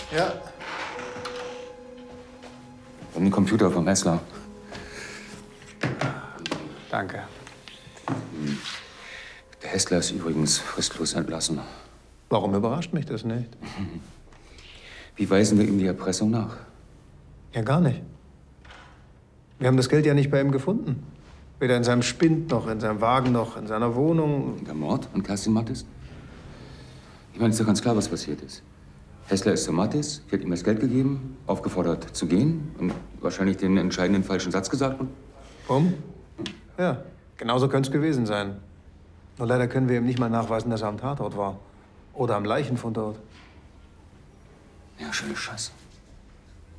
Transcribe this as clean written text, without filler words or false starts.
Ja. Und den Computer vom Hessler. Danke. Der Hessler ist übrigens fristlos entlassen. Warum überrascht mich das nicht? Wie weisen wir ihm die Erpressung nach? Ja, gar nicht. Wir haben das Geld ja nicht bei ihm gefunden. Weder in seinem Spind, noch in seinem Wagen, noch in seiner Wohnung. Der Mord an Kerstin Mattis? Ich meine, es ist doch ganz klar, was passiert ist. Hessler ist zu Mattis, die hat ihm das Geld gegeben, aufgefordert zu gehen und wahrscheinlich den entscheidenden falschen Satz gesagt. Ja, genauso könnte es gewesen sein. Nur leider können wir ihm nicht mal nachweisen, dass er am Tatort war. Oder am Leichenfundort. Ja, schöne Scheiße.